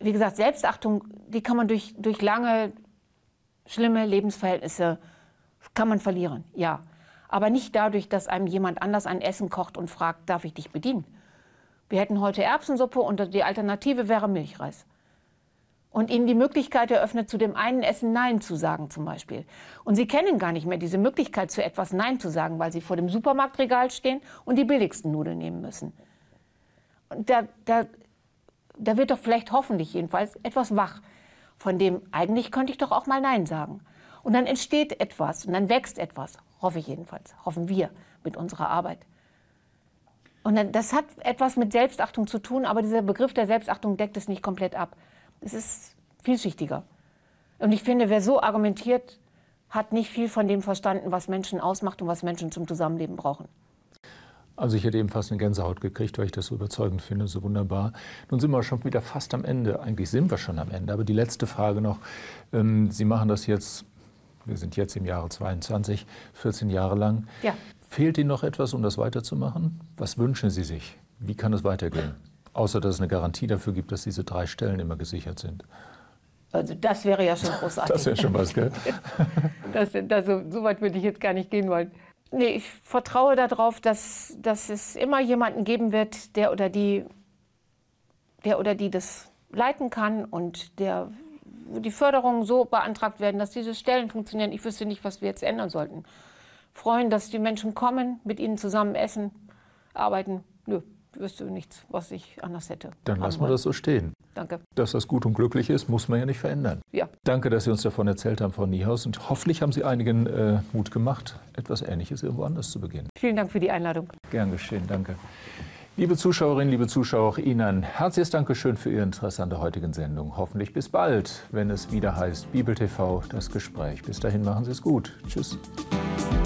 wie gesagt, Selbstachtung, die kann man durch lange, schlimme Lebensverhältnisse, kann man verlieren, ja. Aber nicht dadurch, dass einem jemand anders ein Essen kocht und fragt, darf ich dich bedienen? Wir hätten heute Erbsensuppe und die Alternative wäre Milchreis. Und ihnen die Möglichkeit eröffnet, zu dem einen Essen Nein zu sagen zum Beispiel. Und sie kennen gar nicht mehr diese Möglichkeit, zu etwas Nein zu sagen, weil sie vor dem Supermarktregal stehen und die billigsten Nudeln nehmen müssen. Und da wird doch vielleicht hoffentlich jedenfalls etwas wach, von dem eigentlich könnte ich doch auch mal Nein sagen. Und dann entsteht etwas und dann wächst etwas, hoffe ich jedenfalls, hoffen wir mit unserer Arbeit. Und dann, das hat etwas mit Selbstachtung zu tun, aber dieser Begriff der Selbstachtung deckt es nicht komplett ab. Es ist vielschichtiger. Und ich finde, wer so argumentiert, hat nicht viel von dem verstanden, was Menschen ausmacht und was Menschen zum Zusammenleben brauchen. Also ich hätte eben fast eine Gänsehaut gekriegt, weil ich das so überzeugend finde, so wunderbar. Nun sind wir schon wieder fast am Ende. Eigentlich sind wir schon am Ende. Aber die letzte Frage noch. Sie machen das jetzt, wir sind jetzt im Jahre 22, 14 Jahre lang. Ja. Fehlt Ihnen noch etwas, um das weiterzumachen? Was wünschen Sie sich? Wie kann es weitergehen? Außer, dass es eine Garantie dafür gibt, dass diese 3 Stellen immer gesichert sind. Also das wäre ja schon großartig. Das wäre schon was, gell? So weit würde ich jetzt gar nicht gehen wollen. Nee, ich vertraue darauf, dass es immer jemanden geben wird, der oder die das leiten kann und wo die Förderungen so beantragt werden, dass diese Stellen funktionieren. Ich wüsste nicht, was wir jetzt ändern sollten. Freuen, dass die Menschen kommen, mit ihnen zusammen essen, arbeiten. Nö, ich wüsste nichts, was ich anders hätte. Dann lassen wir das so stehen. Danke. Dass das gut und glücklich ist, muss man ja nicht verändern. Ja. Danke, dass Sie uns davon erzählt haben, Frau Niehaus. Und hoffentlich haben Sie einigen Mut gemacht, etwas Ähnliches irgendwo anders zu beginnen. Vielen Dank für die Einladung. Gern geschehen, danke. Liebe Zuschauerinnen, liebe Zuschauer, auch Ihnen ein herzliches Dankeschön für Ihr Interesse an der heutigen Sendung. Hoffentlich bis bald, wenn es wieder heißt Bibel TV, das Gespräch. Bis dahin machen Sie es gut. Tschüss.